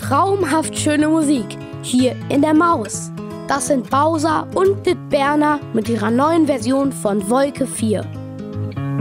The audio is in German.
traumhaft schöne Musik hier in der Maus. Das sind Bowser und Dithberner mit ihrer neuen Version von Wolke 4.